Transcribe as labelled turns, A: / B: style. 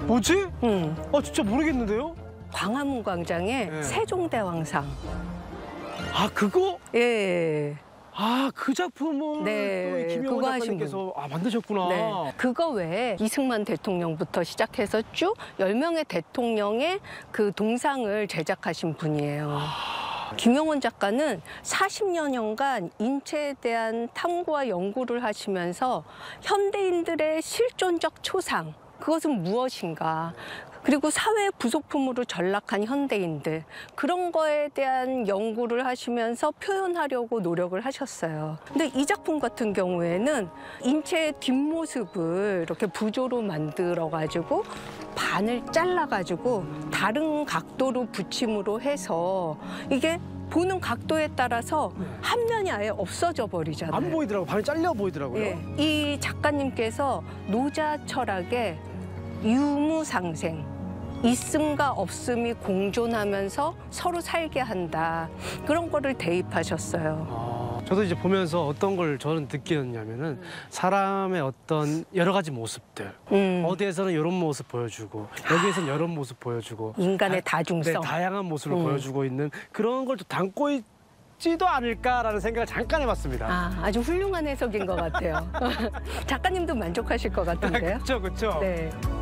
A: 뭐지?
B: 응.
A: 진짜 모르겠는데요?
B: 광화문 광장의
A: 네.
B: 세종대왕상.
A: 아, 그거?
B: 예.
A: 아, 그 작품을
B: 네,
A: 또 이 김영원
B: 그거 하신
A: 작가님께서 만드셨구나.
B: 네. 그거 외에 이승만 대통령부터 시작해서 쭉 10명의 대통령의 그 동상을 제작하신 분이에요. 김영원 작가는 40여년간 인체에 대한 탐구와 연구를 하시면서 현대인들의 실존적 초상, 그것은 무엇인가, 그리고 사회 부속품으로 전락한 현대인들, 그런 거에 대한 연구를 하시면서 표현하려고 노력을 하셨어요. 근데 이 작품 같은 경우에는 인체의 뒷모습을 이렇게 부조로 만들어가지고 반을 잘라가지고 다른 각도로 붙임으로 해서 이게 보는 각도에 따라서 한 면이 아예 없어져 버리잖아요.
A: 안 보이더라고요. 반이 잘려 보이더라고요.
B: 예, 이 작가님께서 노자 철학의 유무상생, 있음과 없음이 공존하면서 서로 살게 한다, 그런 거를 대입하셨어요.
A: 저도 이제 보면서 어떤 걸 저는 느꼈냐면은 사람의 어떤 여러 가지 모습들, 어디에서는 이런 모습 보여주고 여기에서는 이런 모습 보여주고
B: 인간의 다중성.
A: 네, 다양한 모습을 보여주고 있는 그런 걸 또 담고 있지도 않을까라는 생각을 잠깐 해봤습니다.
B: 아주 훌륭한 해석인 것 같아요. 작가님도 만족하실 것 같은데요.
A: 그렇죠, 그렇죠.
B: 네.